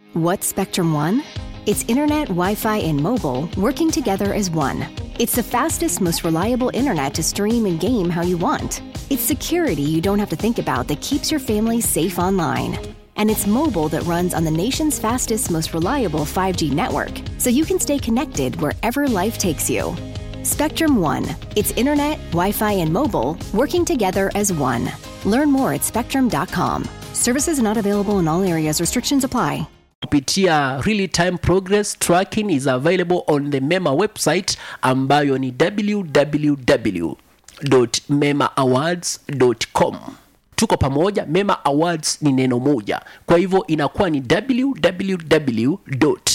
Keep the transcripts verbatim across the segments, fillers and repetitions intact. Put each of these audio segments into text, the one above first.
What's Spectrum One? It's internet, Wi-Fi, and mobile working together as one. It's the fastest, most reliable internet to stream and game how you want. It's security you don't have to think about that keeps your family safe online. And it's mobile that runs on the nation's fastest, most reliable five G network, so you can stay connected wherever life takes you. Spectrum One. It's internet, Wi-Fi, and mobile working together as one. Learn more at spectrum dot com. Services not available in all areas. Restrictions apply. Kupitia real time progress tracking is available on the MEMA website ambayo ni w w w dot mema awards dot com. Tuko pamoja. MEMA Awards ni neno moja, kwa hivyo inakuwa ni w w w dot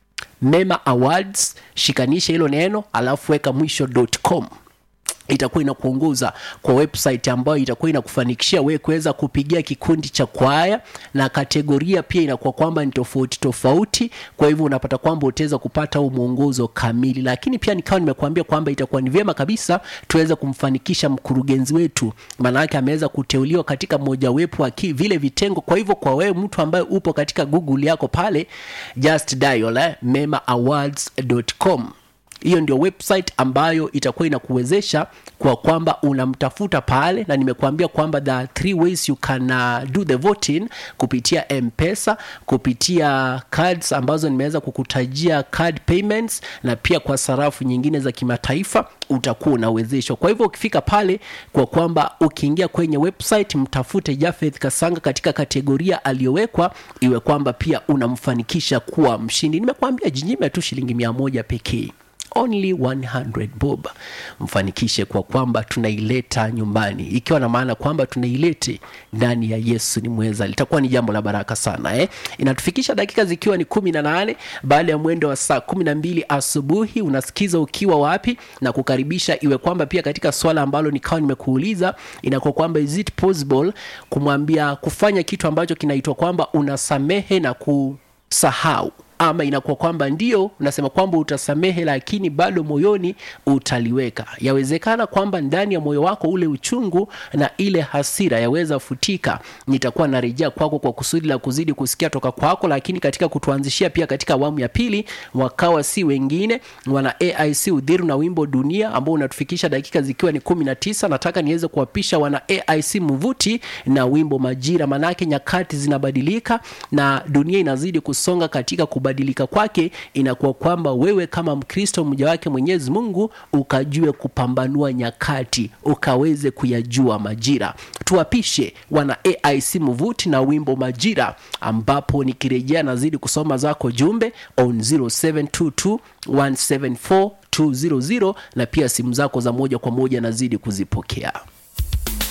mema awards, shikanisha hilo neno alafu weka mwisho .com. Itakuwa inakuongoza kwa website ambayo itakuwa inakufanikishia wewe kuweza kupigia kikundi cha kwaya, na kategoria pia inakuwa kwamba ni tofauti tofauti. Kwa hivyo unapata kwamba utaweza kupata huu mwongozo kamili. Lakini pia nikawa nimekuambia kwamba itakuwa ni vyema kabisa tuweze kumfanikisha mkurugenzi wetu, maana yake ameweza kuteuliwa katika moja wepo wa vile vitengo. Kwa hivyo kwa wewe mtu ambaye upo katika Google yako pale, just dial eh, mema awards dot com. Hiyo ndio website ambayo itakuwa inakuwezesha kwa kwamba unamtafuta pale, na nimekuambia kwamba there are three ways you can uh, do the voting: kupitia M-Pesa, kupitia cards ambazo nimeweza kukutajia card payments, na pia kwa sarafu nyingine za kimataifa utakuwa unawezeshwa. Kwa hivyo ukifika pale, kwa kwamba ukiingia kwenye website mtafute Japheth Kasanga katika kategoria aliyowekwa, iwe kwamba pia unamfanikisha kuwa mshindi. Nimekuambia jinyime tu shilingi mia moja pekee, only one hundred bob, mfanikishe kwa kwamba tunaileta nyumbani, ikiwa na maana kwamba tunailete ndani ya Yesu ni mweza. Litakuwa ni jambo la baraka sana eh. Inatufikisha dakika zikiwa ni kumi na nane baada ya mwendo wa saa kumi na mbili asubuhi. Unasikiza ukiwa wapi, na kukaribisha iwe kwamba pia katika swala ambalo nikawa nimekuuliza, inakuwa kwamba is it possible kumwambia kufanya kitu ambacho kinaitwa kwamba unasamehe na kusahau, ama inakuwa kwamba ndio unasema kwamba utasamehe lakini bado moyoni utaliweka. Yawezekana kwamba ndani ya moyo wako ule uchungu na ile hasira yaweza futika. Nitakuwa narejea kwako kwa kusudi la kuzidi kusikia toka kwako, lakini katika kutuanzishia pia katika awamu ya pili wakawa si wengine wana A I C Udhiru na wimbo Dunia ambao unatufikisha dakika zikiwa ni kumi na tisa. Nataka niweze kuwapisha wana A I C Mvuti na wimbo Majira, manake nyakati zinabadilika na dunia inazidi kusonga katika kubadilika kwake. Inakuwa kwamba wewe kama Mkristo mmoja wake Mwenyezi Mungu ukajue kupambanua nyakati, ukaweze kuyajua majira. Tuwapishe wana A I C Mvuti na wimbo Majira, ambapo nikirejea nazidi kusoma zako jumbe on zero seven two two one seven four two zero zero, na pia simu zako za moja kwa moja nazidi kuzipokea.